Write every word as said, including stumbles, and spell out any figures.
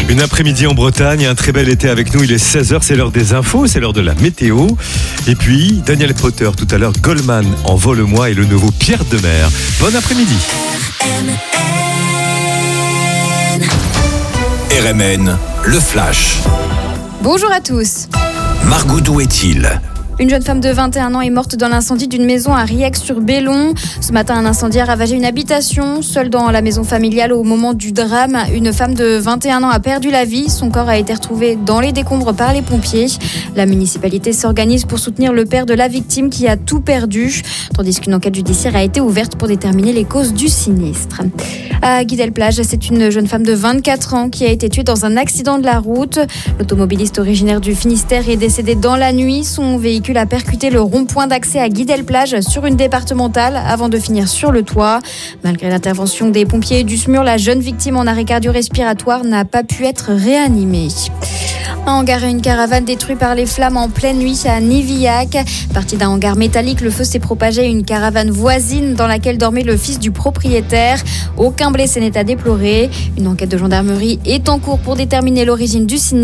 Une après-midi en Bretagne, un très bel été avec nous. Il est seize heures, c'est l'heure des infos, c'est l'heure de la météo. Et puis, Daniel Potter tout à l'heure, Goldman en Vole-moi et le nouveau Pierre de Mer. Bon après-midi. R M N, le flash. Bonjour à tous. Margot, d'où est-il ? Une jeune femme de vingt et un ans est morte dans l'incendie d'une maison à Riec-sur-Bellon. Ce matin, un incendie a ravagé une habitation. Seule dans la maison familiale au moment du drame, une femme de vingt et un ans a perdu la vie. Son corps a été retrouvé dans les décombres par les pompiers. La municipalité s'organise pour soutenir le père de la victime qui a tout perdu, tandis qu'une enquête judiciaire a été ouverte pour déterminer les causes du sinistre. À Guidel-Plage, c'est une jeune femme de vingt-quatre ans qui a été tuée dans un accident de la route. L'automobiliste originaire du Finistère est décédé dans la nuit. Son véhicule a percuté le rond-point d'accès à Guidel-Plage sur une départementale avant de finir sur le toit. Malgré l'intervention des pompiers et du S M U R, la jeune victime en arrêt cardio-respiratoire n'a pas pu être réanimée. Un hangar et une caravane détruits par les flammes en pleine nuit à Nivillac. Parti d'un hangar métallique, le feu s'est propagé à une caravane voisine dans laquelle dormait le fils du propriétaire. Aucun blessé n'est à déplorer. Une enquête de gendarmerie est en cours pour déterminer l'origine du sinistre.